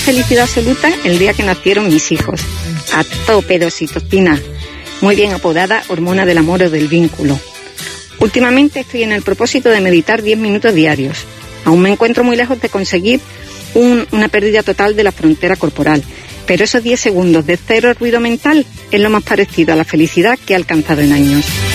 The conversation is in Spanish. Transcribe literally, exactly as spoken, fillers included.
felicidad absoluta el día que nacieron mis hijos. A tope de oxitocina, muy bien apodada hormona del amor o del vínculo. Últimamente estoy en el propósito de meditar diez minutos diarios. Aún me encuentro muy lejos de conseguir un, una pérdida total de la frontera corporal, pero esos diez segundos de cero ruido mental es lo más parecido a la felicidad que he alcanzado en años.